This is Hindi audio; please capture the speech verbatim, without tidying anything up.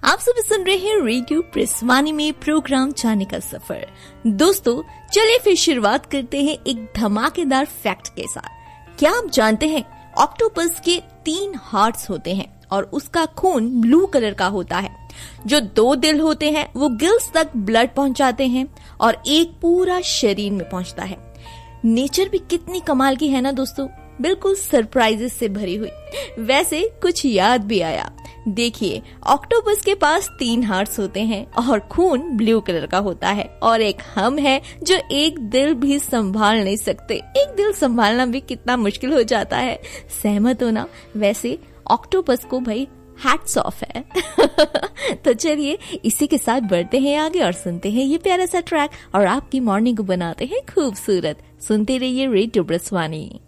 आप सभी सुन रहे हैं रेडियो प्रेसवानी में प्रोग्राम जाने का सफर। दोस्तों चलिए फिर शुरुआत करते हैं एक धमाकेदार फैक्ट के साथ। क्या आप जानते हैं ऑक्टोपस के तीन हार्ट्स होते हैं और उसका खून ब्लू कलर का होता है। जो दो दिल होते हैं वो गिल्स तक ब्लड पहुंचाते हैं और एक पूरा शरीर में पहुंचता है। नेचर भी कितनी कमाल की है ना दोस्तों, बिल्कुल सरप्राइजेस से भरी हुई। वैसे कुछ याद भी आया। देखिए ऑक्टोपस के पास तीन हार्ट्स होते हैं और खून ब्लू कलर का होता है और एक हम है जो एक दिल भी संभाल नहीं सकते। एक दिल संभालना भी कितना मुश्किल हो जाता है, सहमत हो ना। वैसे ऑक्टोपस को भाई हैट्स ऑफ है। तो चलिए इसी के साथ बढ़ते हैं आगे और सुनते हैं ये प्यारा सा ट्रैक और आपकी मॉर्निंग को बनाते हैं खूबसूरत। सुनते रहिए रेडियो प्रेसवानी।